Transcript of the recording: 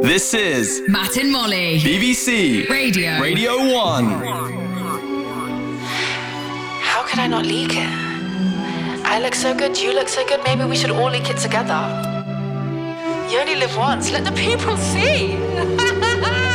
This is Matt and Molly. BBC Radio 1. How could I not leak it? I look so good, you look so good, maybe we should all leak it together. You only live once, let the people see.